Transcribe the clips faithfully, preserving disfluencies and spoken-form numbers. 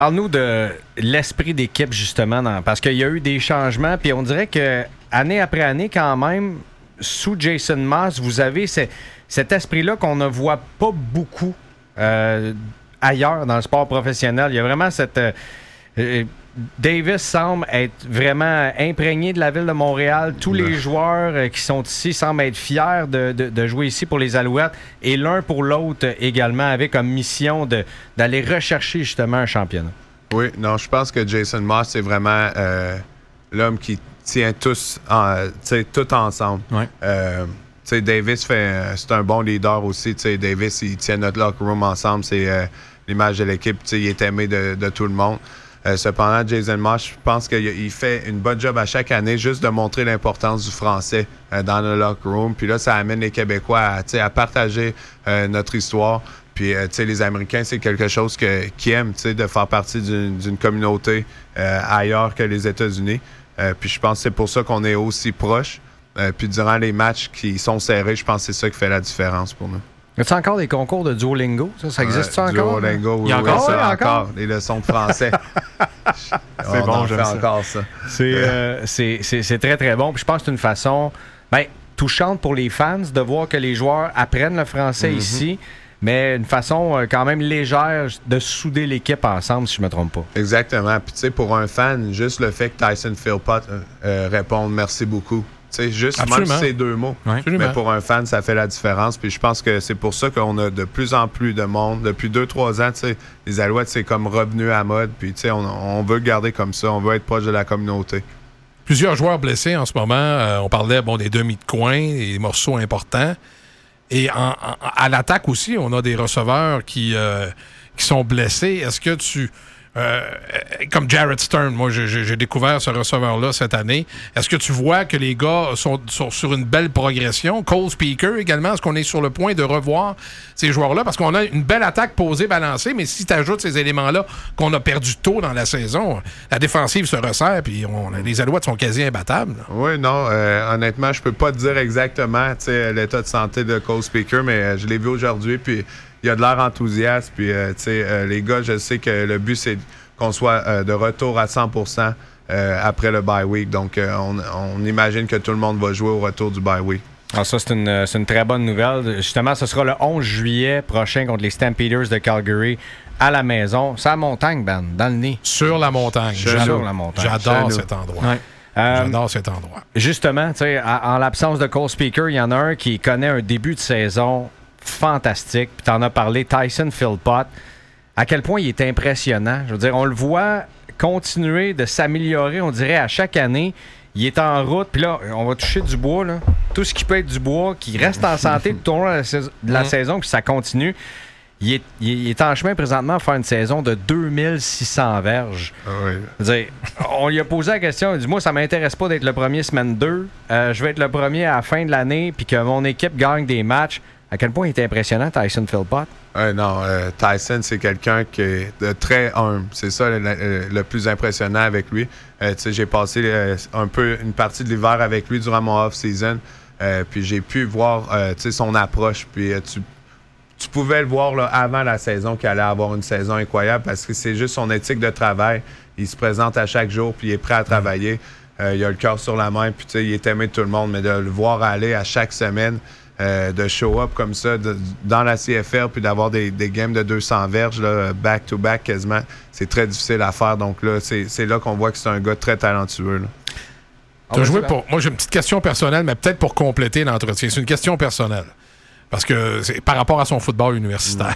Parle-nous de l'esprit d'équipe, justement, dans, parce qu'il y a eu des changements, puis on dirait que année après année, quand même, sous Jason Maas, vous avez ce, cet esprit-là qu'on ne voit pas beaucoup euh, ailleurs dans le sport professionnel. Il y a vraiment cette... Euh, Davis semble être vraiment imprégné de la ville de Montréal. Tous les joueurs euh, qui sont ici semblent être fiers de, de, de jouer ici pour les Alouettes et l'un pour l'autre également avait comme mission de, d'aller rechercher justement un championnat. Oui, non, je pense que Jason Maas, c'est vraiment euh, l'homme qui tient tous en, tout ensemble. Ouais. Euh, Davis, fait, c'est un bon leader aussi. Davis, il tient notre locker room ensemble. C'est euh, l'image de l'équipe. Il est aimé de, de tout le monde. Euh, cependant, Jason Maas, je pense qu'il fait une bonne job à chaque année juste de montrer l'importance du français euh, dans le locker room. Puis là, ça amène les Québécois à, à partager euh, notre histoire. Puis, euh, les Américains, c'est quelque chose que, qu'ils aiment, de faire partie d'une, d'une communauté euh, ailleurs que les États-Unis. Euh, puis je pense que c'est pour ça qu'on est aussi proches. Euh, puis durant les matchs qui sont serrés, je pense que c'est ça qui fait la différence pour nous. Y a-t-il encore des concours de Duolingo? Ça, ça existe ça encore? Duolingo, oui, il y a encore, oui, ça, ça, encore? encore. Les leçons de français. C'est bon, j'aime ça. encore ça. C'est, euh, c'est, c'est, c'est très, très bon. Puis je pense que c'est une façon ben, touchante pour les fans de voir que les joueurs apprennent le français mm-hmm. ici, mais une façon euh, quand même légère de souder l'équipe ensemble, si je ne me trompe pas. Exactement. Puis tu sais, pour un fan, juste le fait que Tyson Philpott euh, euh, réponde « merci beaucoup », tu sais, juste même si c'est deux mots. Ouais. Mais pour un fan, ça fait la différence. Puis je pense que c'est pour ça qu'on a de plus en plus de monde. Depuis deux trois ans, tu sais, les Alouettes, c'est comme revenu à mode. Puis tu sais, on, on veut le garder comme ça. On veut être proche de la communauté. Plusieurs joueurs blessés en ce moment. Euh, on parlait bon, des demi de coin, des morceaux importants. Et en, en, à l'attaque aussi, on a des receveurs qui, euh, qui sont blessés. Est-ce que tu... Euh, comme Jared Stern, moi j'ai, j'ai découvert ce receveur-là cette année. Est-ce que tu vois que les gars sont, sont sur une belle progression? Cole Speaker également, est-ce qu'on est sur le point de revoir ces joueurs-là? Parce qu'on a une belle attaque posée, balancée, mais si tu ajoutes ces éléments-là qu'on a perdu tôt dans la saison, la défensive se resserre, puis on, les Alouettes sont quasi imbattables. Là. Oui, non, euh, honnêtement, je peux pas te dire exactement l'état de santé de Cole Speaker, mais euh, je l'ai vu aujourd'hui, puis il a de l'air enthousiaste. Puis, euh, tu sais, euh, les gars, je sais que le but, c'est qu'on soit euh, de retour à cent pour cent euh, après le bye week. Donc, euh, on, on imagine que tout le monde va jouer au retour du bye week. Alors ça, c'est une, c'est une très bonne nouvelle. Justement, ce sera le onze juillet prochain contre les Stampeders de Calgary à la maison. C'est à la montagne, Ben, dans le nez. Sur la montagne. Sur la montagne. J'adore cet endroit. Ouais. Euh, J'adore cet endroit. Justement, tu sais, en l'absence de Cole Speaker, il y en a un qui connaît un début de saison fantastique. Puis t'en as parlé, Tyson Philpott. À quel point il est impressionnant. Je veux dire, on le voit continuer de s'améliorer, on dirait, à chaque année. Il est en route, puis là, on va toucher du bois, là. Tout ce qui peut être du bois, qui reste en santé tout au long de la, sais- de la saison, puis ça continue. Il est, il est en chemin présentement à faire une saison de deux mille six cents verges. Ah oui. Je veux dire, on lui a posé la question, il dit « Moi, ça m'intéresse pas d'être le premier semaine deux. Euh, je vais être le premier à la fin de l'année, puis que mon équipe gagne des matchs. » À quel point il est impressionnant, Tyson Philpott? Euh, non, euh, Tyson, c'est quelqu'un qui est de très humble. C'est ça le, le, le plus impressionnant avec lui. Euh, j'ai passé euh, un peu une partie de l'hiver avec lui durant mon off-season. Euh, puis j'ai pu voir euh, son approche. Puis euh, tu, tu pouvais le voir là, avant la saison qu'il allait avoir une saison incroyable parce que c'est juste son éthique de travail. Il se présente à chaque jour puis il est prêt à travailler. Euh, il a le cœur sur la main puis il est aimé de tout le monde. Mais de le voir aller à chaque semaine, Euh, de show-up comme ça de, dans la C F L puis d'avoir des, des games de deux cents verges là, back-to-back quasiment, c'est très difficile à faire. Donc là, c'est, c'est là qu'on voit que c'est un gars très talentueux. Là. T'as joué pour... Moi, j'ai une petite question personnelle, mais peut-être pour compléter l'entretien. C'est une question personnelle. Parce que c'est par rapport à son football universitaire.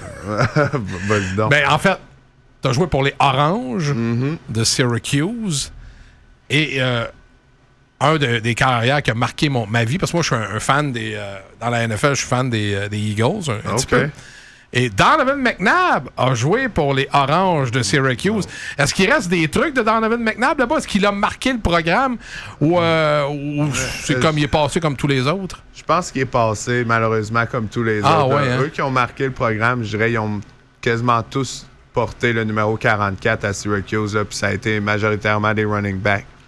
Vas-y donc. Ben, en fait, t'as joué pour les Oranges mm-hmm. de Syracuse et... Euh, un de, des carrières qui a marqué mon, ma vie, parce que moi, je suis un, un fan des... Euh, dans la N F L, je suis fan des, euh, des Eagles, un, un okay. petit peu. Et Donovan McNabb a joué pour les Oranges de Syracuse. Oh. Est-ce qu'il reste des trucs de Donovan McNabb là-bas? Est-ce qu'il a marqué le programme? Ou, euh, ou c'est euh, comme il est passé comme tous les autres? Je pense qu'il est passé, malheureusement, comme tous les ah, autres. Ouais, hein? Eux qui ont marqué le programme, je dirais, ils ont quasiment tous porté le numéro quarante-quatre à Syracuse, puis ça a été majoritairement des running backs.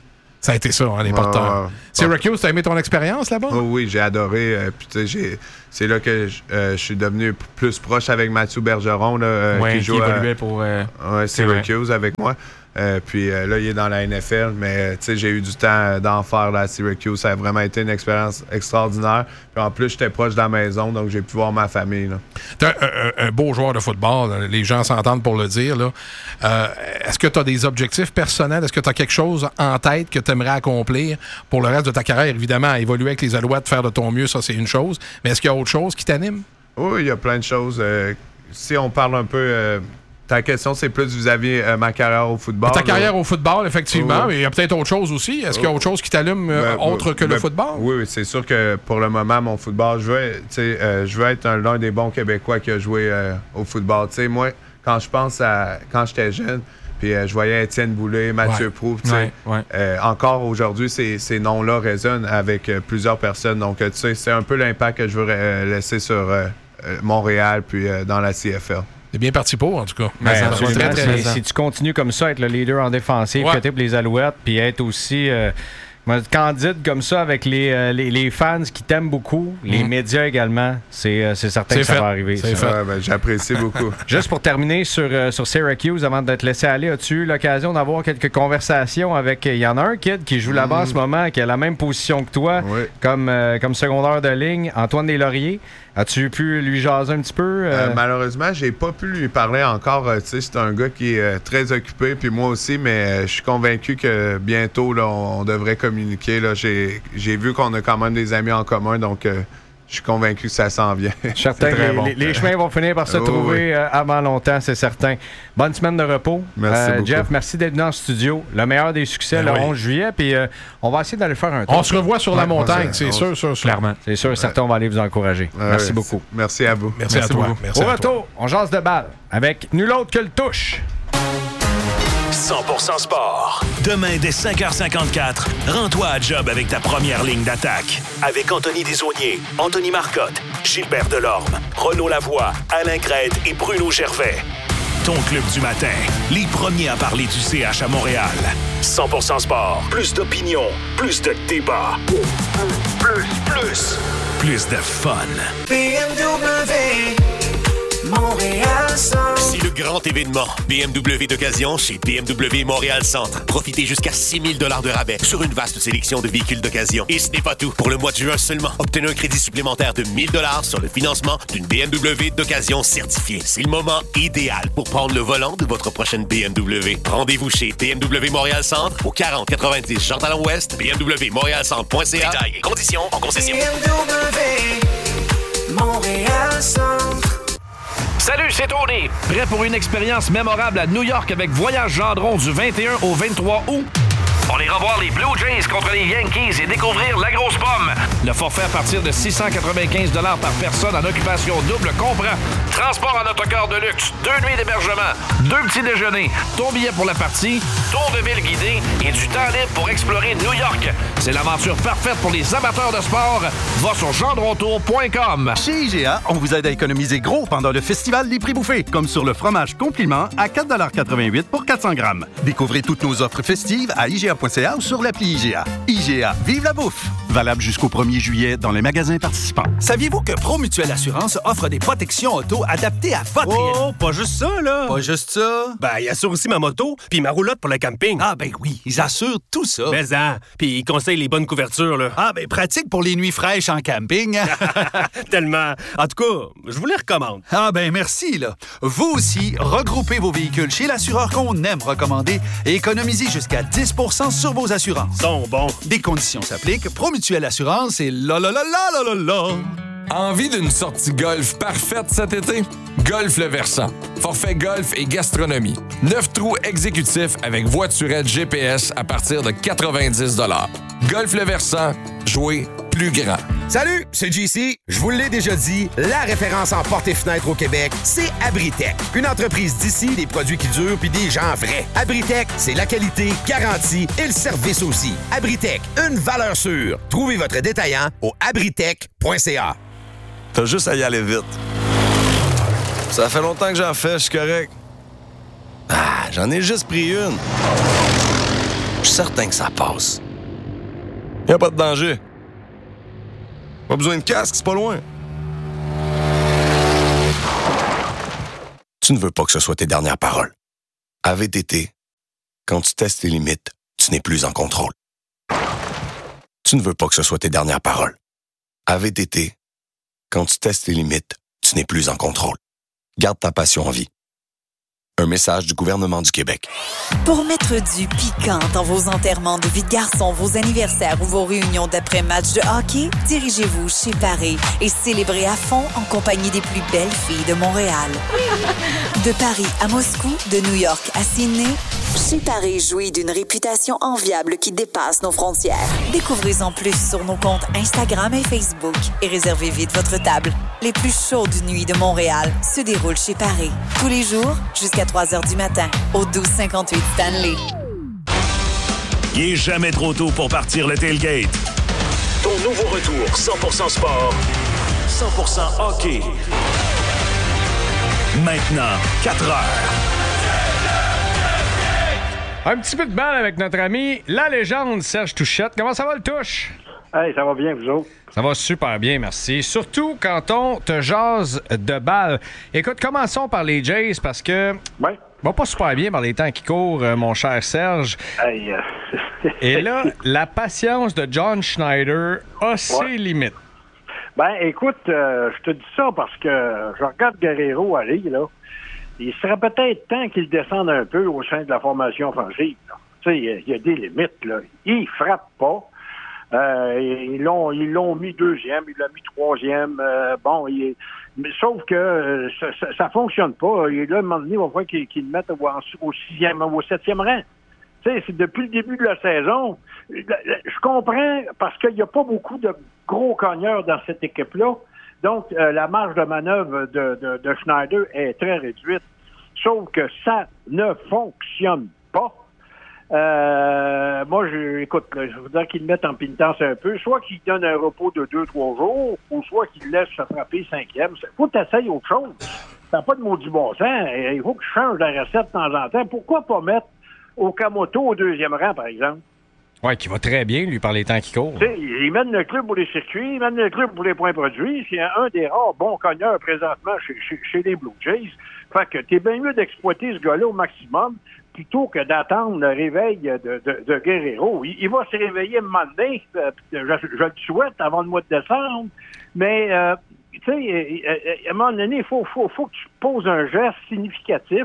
Ça a été ça, hein, les porteurs. Euh, Syracuse, t'as aimé ton expérience là-bas? Oh, oui, j'ai adoré. Euh, puis, tu sais, j'ai- c'est là que je euh, je suis devenu p- plus proche avec Mathieu Bergeron, là, euh, Ouais, qui qui joue à évoluait pour... euh, ouais, c'est vrai. Syracuse avec moi. Euh, puis euh, là, il est dans la N F L, mais tu sais, j'ai eu du temps euh, d'en faire là, à Syracuse. Ça a vraiment été une expérience extraordinaire. Puis en plus, j'étais proche de la maison, donc j'ai pu voir ma famille. Là. T'es un, un- un beau joueur de football, les gens s'entendent pour le dire. Là. Euh, est-ce que tu as des objectifs personnels? Est-ce que tu as quelque chose en tête que tu aimerais accomplir pour le reste de ta carrière? Évidemment, évoluer avec les Alouettes, faire de ton mieux, ça c'est une chose. Mais est-ce qu'il y a autre chose qui t'anime? Oui, il y a plein de choses. Euh, si on parle un peu... euh, ta question, c'est plus vis-à-vis euh, ma carrière au football. Ta carrière au football, effectivement, Oui. mais il y a peut-être autre chose aussi. Est-ce qu'il y a autre chose qui t'allume euh, Ben, autre que ben, le football? Oui, oui, c'est sûr que pour le moment, mon football, je veux, tu sais, euh, je veux être un- l'un des bons Québécois qui a joué euh, au football. Tu sais, moi, quand je pense à quand j'étais jeune, puis euh, je voyais Étienne Boulay, Mathieu Ouais. Proulx, tu sais, Ouais, ouais. euh, encore aujourd'hui, ces, ces noms-là résonnent avec euh, plusieurs personnes. Donc, euh, tu sais, c'est un peu l'impact que je veux euh, laisser sur euh, euh, Montréal puis euh, dans la C F L. C'est bien parti pour, en tout cas. Ben, ça va absolument. très, très Si- raison. si tu continues comme ça, être le leader en défensive, Ouais. côté pour les Alouettes, puis être aussi euh, comment dire, candide comme ça avec les, euh, les, les fans qui t'aiment beaucoup, les Mhm. médias également, c'est euh, c'est certain C'est que ça fait. va arriver. C'est ça. fait. Ouais, ben, j'apprécie beaucoup. Juste pour terminer sur, euh, sur Syracuse, avant de te laisser aller, as-tu eu l'occasion d'avoir quelques conversations avec... Il y en a un kid qui joue là-bas en ce moment, qui a la même position que toi, Oui. comme, euh, comme secondaire de ligne, Antoine Deslauriers. As-tu pu lui jaser un petit peu? euh? Euh, malheureusement, j'ai pas pu lui parler encore. euh, tu sais, c'est un gars qui est euh, très occupé, puis moi aussi, mais euh, je suis convaincu que bientôt, là, on, on devrait communiquer. Là. J'ai, j'ai vu qu'on a quand même des amis en commun, donc euh, je suis convaincu que ça s'en vient. Je suis certain C'est que très les, bon. les- les chemins vont finir par se Oui, trouver euh, avant longtemps, c'est certain. Bonne semaine de repos. Merci beaucoup. Jeff, merci d'être venu en studio. Le meilleur des succès, Ben le oui. onze juillet, puis euh, on va essayer d'aller faire un tour. On se revoit sur la Ouais, montagne, on se- c'est on sûr, se- sûr, sûr. Clairement. C'est sûr, certains, on va aller vous encourager. Ouais, merci ouais, beaucoup. Merci à vous. Merci, à Merci toi. beaucoup. Merci Au à toi. retour, on jase de balle avec nul autre que le touche. cent pour cent sport. Demain, dès cinq heures cinquante-quatre, rends-toi à job avec ta première ligne d'attaque. Avec Anthony Desaulniers, Anthony Marcotte, Gilbert Delorme, Renaud Lavoie, Alain Crête et Bruno Gervais. Ton club du matin, les premiers à parler du C H à Montréal. cent pour cent sport. Plus d'opinion, plus de débat. Plus, plus, plus de fun. B M W, Montréal Centre. C'est le grand événement B M W d'occasion chez B M W Montréal Centre. Profitez jusqu'à six mille dollars de rabais sur une vaste sélection de véhicules d'occasion. Et ce n'est pas tout. Pour le mois de juin seulement, obtenez un crédit supplémentaire de mille dollars sur le financement d'une B M W d'occasion certifiée. C'est le moment idéal pour prendre le volant de votre prochaine B M W. Rendez-vous chez B M W Montréal Centre au quarante quatre-vingt-dix Jean Talon Ouest, B M W Montréal Centre point C A. Détails et conditions en concession. B M W, Montréal Centre. Salut, c'est Tony. Prêt pour une expérience mémorable à New York avec Voyage Gendron du vingt et un au vingt-trois août? On ira voir les Blue Jays contre les Yankees et découvrir la grosse pomme. Le forfait à partir de six cent quatre-vingt-quinze dollars par personne en occupation double comprend transport en autocar de luxe, deux nuits d'hébergement, deux petits déjeuners, ton billet pour la partie, tour de ville guidé et du temps libre pour explorer New York. C'est l'aventure parfaite pour les amateurs de sport. Va sur gendrontour point com. Chez I G A, on vous aide à économiser gros pendant le festival des prix bouffés, comme sur le fromage compliment à quatre dollars quatre-vingt-huit pour quatre cents grammes. Découvrez toutes nos offres festives à I G A point C A ou sur l'appli I G A. I G A, vive la bouffe! Valable jusqu'au premier juillet dans les magasins participants. Saviez-vous que Promutuelle Assurance offre des protections auto adaptées à votre... Oh, pas juste ça, là! Pas juste ça? Ben, il assure aussi ma moto puis ma roulotte pour le camping. Ah, ben oui, ils assurent tout ça. Mais hein, puis ils conseillent les bonnes couvertures, là. Ah, ben pratique pour les nuits fraîches en camping. Tellement. En tout cas, je vous les recommande. Ah, ben merci, là. Vous aussi, regroupez vos véhicules chez l'assureur qu'on aime recommander et économisez jusqu'à dix pour cent sur vos assurances. Ils sont bons. Des conditions s'appliquent. Promutuelle Assurance et la la la la la la la. Envie d'une sortie golf parfaite cet été? Golf Le Versant. Forfait golf et gastronomie. Neuf trous exécutifs avec voiturette G P S à partir de quatre-vingt-dix dollars. Golf Le Versant, jouer plus grand. Salut, c'est J C. Je vous l'ai déjà dit, la référence en portes et fenêtres au Québec, c'est Abritech. Une entreprise d'ici, des produits qui durent puis des gens vrais. Abritech, c'est la qualité, garantie et le service aussi. Abritech, une valeur sûre. Trouvez votre détaillant au abritech point c a. T'as juste à y aller vite. Ça fait longtemps que j'en fais, je suis correct. Ah, j'en ai juste pris une. Je suis certain que ça passe. Y a pas de danger. Pas besoin de casque, c'est pas loin. Tu ne veux pas que ce soit tes dernières paroles. À V T T, quand tu testes tes limites, tu n'es plus en contrôle. Tu ne veux pas que ce soit tes dernières paroles. À V T T, quand tu testes tes limites, tu n'es plus en contrôle. Garde ta passion en vie. Un message du gouvernement du Québec. Pour mettre du piquant dans vos enterrements de vie de garçon, vos anniversaires ou vos réunions d'après-match de hockey, dirigez-vous chez Paris et célébrez à fond en compagnie des plus belles filles de Montréal. De Paris à Moscou, de New York à Sydney, chez Paris jouit d'une réputation enviable qui dépasse nos frontières. Découvrez-en plus sur nos comptes Instagram et Facebook et réservez vite votre table. Les plus chaudes nuits de Montréal se déroulent chez Paris. Tous les jours, jusqu'à trois heures du matin, au douze cinquante-huit Stanley. Il est jamais trop tôt pour partir le tailgate. Ton nouveau retour cent pour cent sport, cent pour cent hockey. Maintenant, quatre heures. Un petit peu de balle avec notre ami, la légende Serge Touchette. Comment ça va, le Touche? Hey, ça va bien, vous autres? Ça va super bien, merci. Surtout quand on te jase de balle. Écoute, commençons par les Jays parce que... Oui. Va pas super bien par les temps qui courent, mon cher Serge. Hey, euh... Et là, la patience de John Schneider a ses ouais. limites. Ben, écoute, euh, je te dis ça parce que je regarde Guerrero aller, là. Il serait peut-être temps qu'il descende un peu au sein de la formation offensive. Tu sais, il y a des limites, là. Il frappe pas. Euh, ils l'ont ils l'ont mis deuxième, ils l'ont mis troisième. Euh, bon, il est, mais sauf que euh, ça, ça, ça fonctionne pas. Et là, à un moment donné, il va falloir qu'ils, qu'ils le mettent au, au sixième, au septième rang. Tu sais, c'est depuis le début de la saison. Je comprends parce qu'il n'y a pas beaucoup de gros cogneurs dans cette équipe-là. Donc, euh, la marge de manœuvre de, de, de Schneider est très réduite. Sauf que ça ne fonctionne pas. Euh, moi, je, écoute, là, je voudrais qu'ils le mettent en pénitence un peu. Soit qu'ils donnent un repos de deux, trois jours, ou soit qu'ils le laissent se frapper cinquième. Il faut que tu essayes autre chose. Ça n'a pas de maudit bon sens. Il faut que tu changes la recette de temps en temps. Pourquoi pas mettre Okamoto au deuxième rang, par exemple? Oui, qui va très bien, lui, par les temps qui courent. Tu sais, il mène le club pour les circuits, il mène le club pour les points produits. C'est un des rares bons cogneurs présentement chez, chez, chez les Blue Jays. Fait que t'es bien mieux d'exploiter ce gars-là au maximum plutôt que d'attendre le réveil de, de, de Guerrero. Il, il va se réveiller un moment donné, euh, je, je le souhaite, avant le mois de décembre, mais euh, tu sais, à un moment donné, il faut, faut, faut que tu poses un geste significatif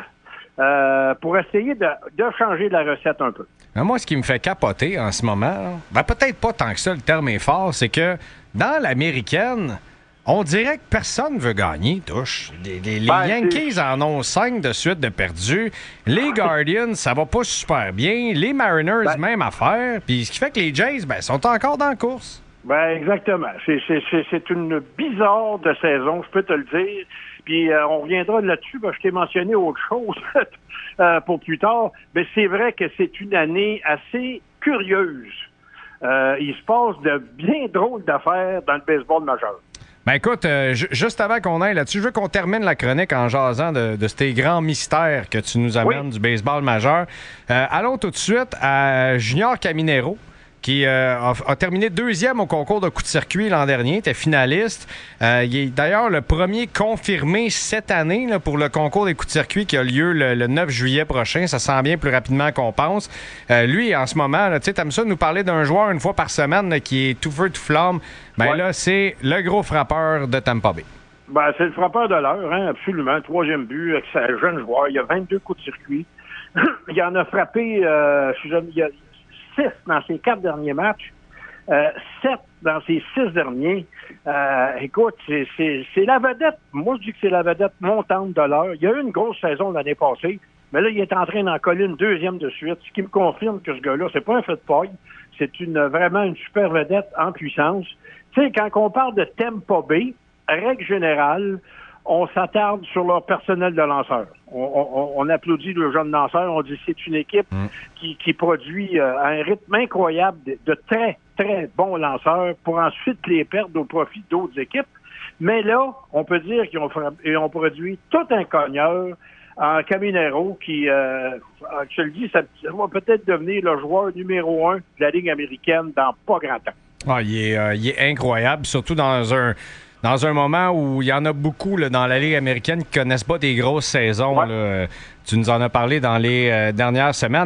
euh, pour essayer de, de changer la recette un peu. Mais moi, ce qui me fait capoter en ce moment, ben peut-être pas tant que ça, le terme est fort, c'est que dans l'américaine, on dirait que personne veut gagner, touche. Les, les, les ben, Yankees c'est... en ont cinq de suite de perdus. Les Guardians, ça va pas super bien. Les Mariners, ben... même affaire. Puis ce qui fait que les Jays, ben, sont encore dans la course. Ben exactement. C'est, c'est, c'est, c'est une bizarre de saison, je peux te le dire. Puis euh, on reviendra là-dessus, parce que je t'ai mentionné autre chose euh, pour plus tard. Mais c'est vrai que c'est une année assez curieuse. Euh, il se passe de bien drôles d'affaires dans le baseball majeur. Ben écoute, euh, j- juste avant qu'on aille là-dessus, je veux qu'on termine la chronique en jasant de, de ces grands mystères que tu nous amènes oui. du baseball majeur. Euh, allons tout de suite à Junior Caminero, qui euh, a, a terminé deuxième au concours de coup de circuit l'an dernier, était finaliste. Euh, il est d'ailleurs le premier confirmé cette année là, pour le concours des coups de circuit qui a lieu le, le neuf juillet prochain. Ça s'en vient plus rapidement qu'on pense. Euh, lui, en ce moment, tu sais, t'aimes ça nous parler d'un joueur une fois par semaine là, qui est tout feu, tout flamme. Ben ouais. Là, c'est le gros frappeur de Tampa Bay. Ben, c'est le frappeur de l'heure, hein, absolument. Troisième but, avec sa jeune joueur. Il y a vingt-deux coups de circuit. Il en a frappé, euh, il y a six dans ses quatre derniers matchs, euh, sept dans ses six derniers. Euh, écoute, c'est, c'est, c'est la vedette. Moi, je dis que c'est la vedette montante de l'heure. Il y a eu une grosse saison l'année passée, mais là, il est en train d'en coller une deuxième de suite, ce qui me confirme que ce gars-là, c'est pas un fait de paille. C'est une, vraiment une super vedette en puissance. Tu sais, quand on parle de Tampa Bay, règle générale, on s'attarde sur leur personnel de lanceurs. On, on, on applaudit le jeune lanceur, on dit que c'est une équipe mm. qui, qui produit euh, à un rythme incroyable de, de très, très bons lanceurs pour ensuite les perdre au profit d'autres équipes. Mais là, on peut dire qu'ils ont, ils ont produit tout un cogneur en Caminero, qui, euh, je te le dis, ça, ça va peut-être devenir le joueur numéro un de la Ligue américaine dans pas grand temps. Ah, il, est, euh, il est incroyable, surtout dans un dans un moment où il y en a beaucoup là, dans la Ligue américaine qui connaissent pas des grosses saisons. Ouais. Là. Tu nous en as parlé dans les euh, dernières semaines.